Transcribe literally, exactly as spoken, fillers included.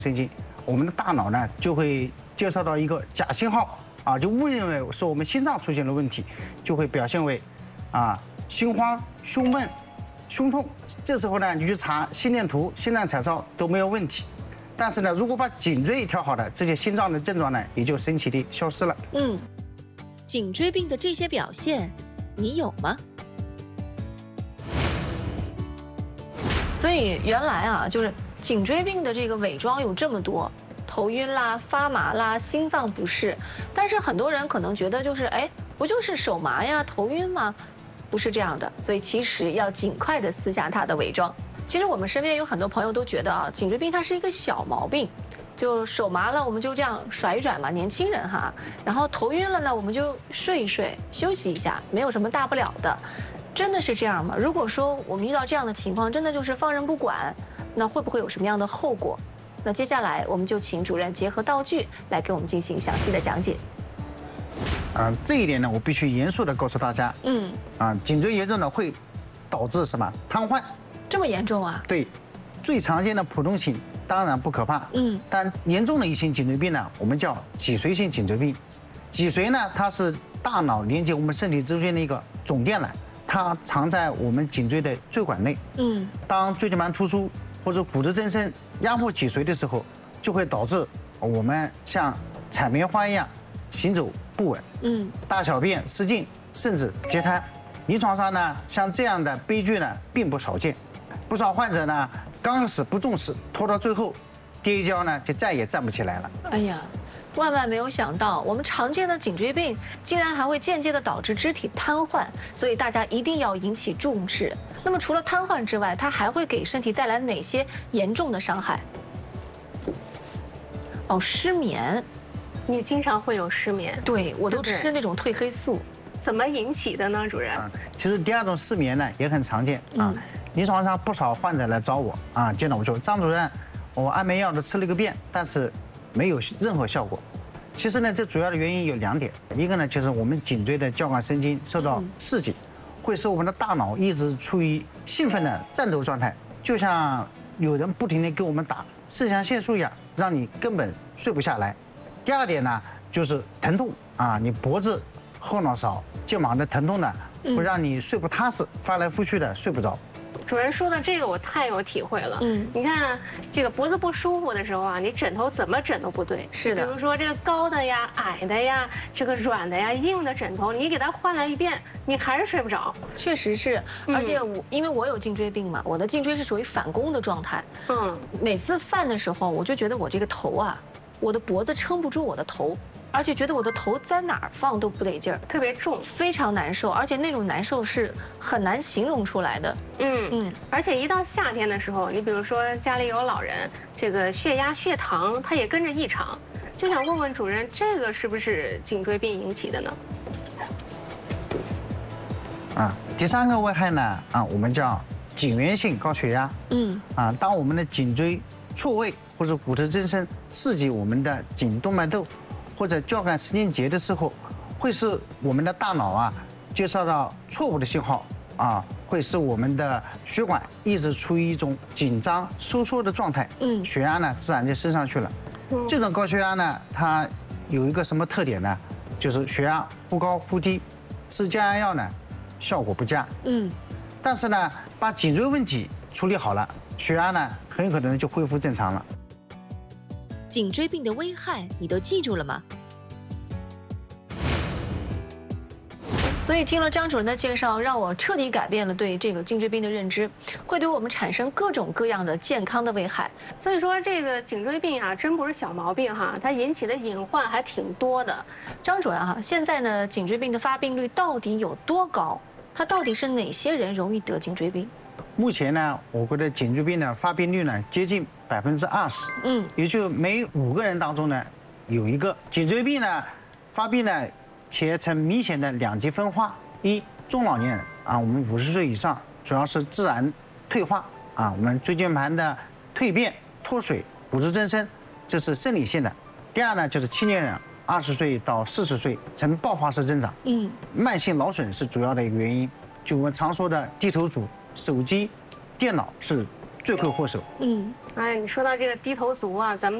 神经，我们的大脑呢就会接收到一个假信号啊，就误认为是我们心脏出现了问题，就会表现为啊心慌、胸闷、胸痛。这时候呢，你去查心电图、心脏彩超都没有问题。但是呢，如果把颈椎调好了，这些心脏的症状呢也就神奇地消失了。 嗯，颈椎病的这些表现，你有吗？所以原来啊，就是颈椎病的这个伪装有这么多，头晕啦、发麻啦、心脏不适。但是很多人可能觉得就是，哎，不就是手麻呀、头晕吗？不是这样的。所以其实要尽快的撕下它的伪装。其实我们身边有很多朋友都觉得啊，颈椎病它是一个小毛病，就手麻了我们就这样甩一甩嘛，年轻人哈。然后头晕了呢，我们就睡一睡，休息一下，没有什么大不了的。真的是这样吗？如果说我们遇到这样的情况，真的就是放任不管，那会不会有什么样的后果？那接下来我们就请主任结合道具来给我们进行详细的讲解。 啊，这一点呢，我必须严肃地告诉大家， 嗯， 啊，颈椎炎症呢会导致什么瘫痪？ 这么严重啊？ 对，最常见的普通型当然不可怕， 嗯， 但严重的一型颈椎病呢，我们叫脊髓性颈椎病。脊髓呢，它是大脑连接我们身体之间的一个总电缆。它藏在我们颈椎的椎管内。嗯，当椎间盘突出或者骨质增生压迫脊髓的时候，就会导致我们像踩棉花一样行走不稳，嗯，大小便失禁，甚至截瘫。临床上呢，像这样的悲剧呢并不少见，不少患者呢刚开始不重视，拖到最后，跌一跤呢就再也站不起来了。 哎呀。万万没有想到，我们常见的颈椎病竟然还会间接的导致肢体瘫痪，所以大家一定要引起重视。那么除了瘫痪之外，它还会给身体带来哪些严重的伤害？哦，失眠， 你经常会有失眠？ 对，我都吃那种褪黑素。 怎么引起的呢，主任？ 啊，其实第二种失眠呢也很常见啊，临床上不少患者来找我啊，见到我说张主任，我安眠药都吃了个遍，但是没有任何效果。其实呢，这主要的原因有两点，一个呢就是我们颈椎的交感神经受到刺激，会使我们的大脑一直处于兴奋的战斗状态，就像有人不停地给我们打肾上腺素一样，让你根本睡不下来。第二点呢就是疼痛啊，你脖子、后脑勺、肩膀的疼痛呢，会让你睡不踏实，翻来覆去的睡不着。 主任说的这个我太有体会了。嗯，你看这个脖子不舒服的时候啊，你枕头怎么枕都不对。 是的， 比如说这个高的呀、矮的呀、这个软的呀、硬的枕头，你给它换了一遍，你还是睡不着。 确实是，而且我因为我有颈椎病嘛，我的颈椎是属于反弓的状态。嗯，每次犯的时候，我就觉得我这个头啊，我的脖子撑不住我的头。而且觉得我的头在哪儿放都不得劲儿， 特别重， 非常难受，而且那种难受是很难形容出来的。 嗯嗯，而且一到夏天的时候，你比如说家里有老人，这个血压、血糖它也跟着异常，就想问问主任，这个是不是颈椎病引起的呢？ 啊，第三个危害呢，啊，我们叫颈源性高血压。嗯，啊，当我们的颈椎错位或者骨质增生刺激我们的颈动脉窦或者交感神经节的时候，会使我们的大脑啊接收到错误的信号啊，会使我们的血管一直处于一种紧张收缩的状态，嗯，血压呢自然就升上去了。这种高血压呢，它有一个什么特点呢？就是血压忽高忽低，吃降压药呢效果不佳，嗯，但是呢，把颈椎问题处理好了，血压呢很有可能就恢复正常了。 颈椎病的危害你都记住了吗？所以听了张主任的介绍，让我彻底改变了对这个颈椎病的认知，会对我们产生各种各样的健康的危害。 所以说这个颈椎病啊，真不是小毛病哈，它引起的隐患还挺多的。 张主任哈，现在呢，颈椎病的发病率到底有多高？它到底是哪些人容易得颈椎病？ 目前呢，我国的颈椎病的发病率呢接近百分之二十，嗯，也就每五个人当中呢有一个颈椎病呢发病呢，且呈明显的两极分化：一，中老年人啊，我们五十岁以上，主要是自然退化啊，我们椎间盘的蜕变、脱水、骨质增生，这是生理性的；第二呢，就是青年人，二十岁到四十岁呈爆发式增长，嗯，慢性劳损是主要的一个原因，就我们常说的低头族。手机、电脑是罪魁祸首。 嗯， 哎，你说到这个低头族啊，咱们。